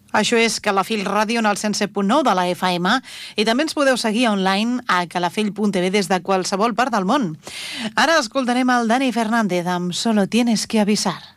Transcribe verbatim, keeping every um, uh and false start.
Això és Calafell Ràdio en el cent set punt nou de la F M i també ens podeu seguir online a calafell punt t v des de qualsevol part del món. Ara escoltarem el Dani Fernández amb Solo tienes que avisar.